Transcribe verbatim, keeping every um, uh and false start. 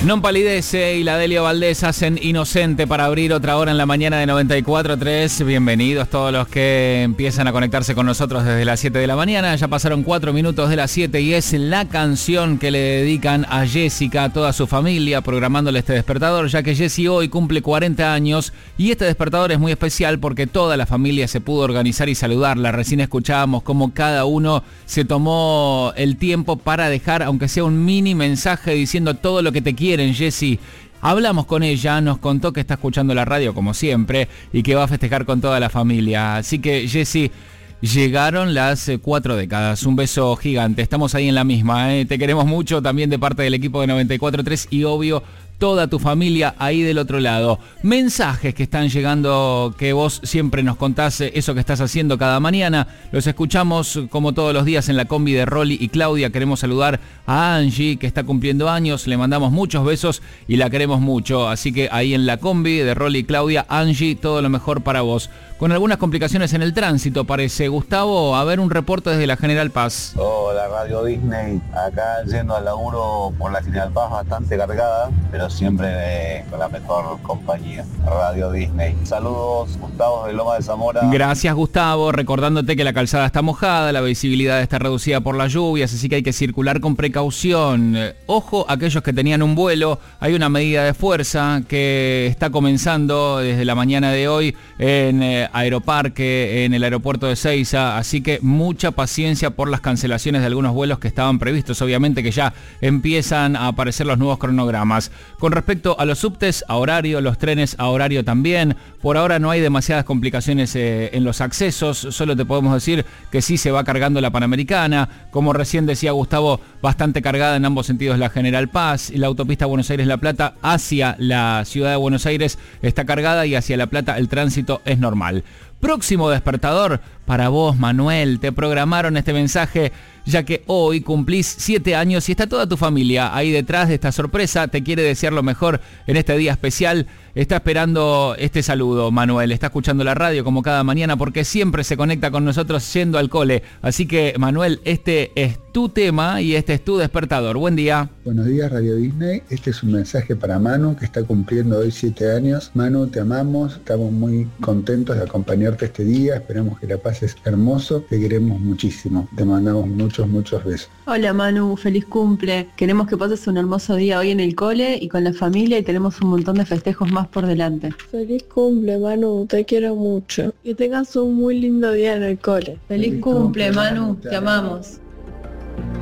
Non Palidece y la Delio Valdés hacen Inocente para abrir otra hora en la mañana de noventa y cuatro punto tres. Bienvenidos todos los que empiezan a conectarse con nosotros desde las siete de la mañana. Ya pasaron cuatro minutos de las siete y es la canción que le dedican a Jessica, a toda su familia, programándole este despertador, ya que Jessie hoy cumple cuarenta años y este despertador es muy especial porque toda la familia se pudo organizar y saludarla. Recién escuchábamos cómo cada uno se tomó el tiempo para dejar, aunque sea un mini mensaje diciendo todo lo que te quieren, Jessie. Hablamos con ella, nos contó que está escuchando la radio como siempre y que va a festejar con toda la familia. Así que, Jessie, llegaron las eh, cuatro décadas. Un beso gigante. Estamos ahí en la misma, ¿eh? Te queremos mucho también de parte del equipo de noventa y cuatro punto tres y obvio toda tu familia ahí del otro lado. Mensajes que están llegando, que vos siempre nos contás eso que estás haciendo cada mañana. Los escuchamos como todos los días en la combi de Rolly y Claudia. Queremos saludar a Angie, que está cumpliendo años. Le mandamos muchos besos y la queremos mucho. Así que ahí en la combi de Rolly y Claudia, Angie, todo lo mejor para vos. Con algunas complicaciones en el tránsito, parece. Gustavo, a ver un reporte desde la General Paz. Hola, Radio Disney. Acá yendo al laburo por la General Paz, bastante cargada, pero siempre eh, con la mejor compañía. Radio Disney. Saludos, Gustavo de Loma de Zamora. Gracias, Gustavo. Recordándote que la calzada está mojada, la visibilidad está reducida por las lluvias, así que hay que circular con precaución. Eh, ojo, aquellos que tenían un vuelo, hay una medida de fuerza que está comenzando desde la mañana de hoy en eh, Aeroparque, en el aeropuerto de Seiza, así que mucha paciencia por las cancelaciones de algunos vuelos que estaban previstos. Obviamente que ya empiezan a aparecer los nuevos cronogramas. Con respecto a los subtes a horario, los trenes a horario también, por ahora no hay demasiadas complicaciones eh, en los accesos, solo te podemos decir que sí se va cargando la Panamericana, como recién decía Gustavo, bastante cargada en ambos sentidos la General Paz, y la autopista Buenos Aires-La Plata hacia la ciudad de Buenos Aires está cargada y hacia La Plata el tránsito es normal. Próximo despertador para vos, Manuel. Te programaron este mensaje ya que hoy cumplís siete años y está toda tu familia ahí detrás de esta sorpresa. Te quiere desear lo mejor en este día especial. Está esperando este saludo, Manuel. Está escuchando la radio como cada mañana porque siempre se conecta con nosotros yendo al cole. Así que, Manuel, este es tu tema y este es tu despertador. Buen día. Buenos días, Radio Disney. Este es un mensaje para Manu, que está cumpliendo hoy siete años. Manu, te amamos. Estamos muy contentos de acompañarte este día. Esperamos que la pases hermoso. Te queremos muchísimo. Te mandamos muchos, muchos besos. Hola, Manu. Feliz cumple. Queremos que pases un hermoso día hoy en el cole y con la familia y tenemos un montón de festejos más por delante. Feliz cumple, Manu. Te quiero mucho. Que tengas un muy lindo día en el cole. Feliz, Feliz cumple, cumple, Manu. Te, te amamos.